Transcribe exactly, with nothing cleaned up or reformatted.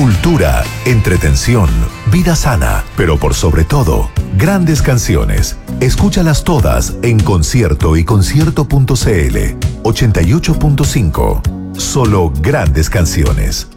cultura, entretención, vida sana, pero por sobre todo, grandes canciones. Escúchalas todas en Concierto y concierto punto c l. ochenta y ocho punto cinco. Solo grandes canciones.